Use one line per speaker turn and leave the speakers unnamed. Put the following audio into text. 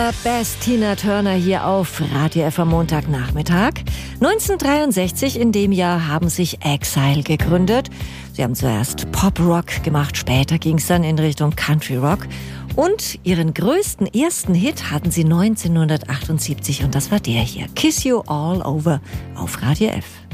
Best Tina Turner hier auf Radio F am Montagnachmittag. 1963, in dem Jahr, haben sich Exile gegründet. Sie haben zuerst Pop-Rock gemacht, später ging es dann in Richtung Country-Rock. Und ihren größten ersten Hit hatten sie 1978 und das war der hier, Kiss You All Over auf Radio F.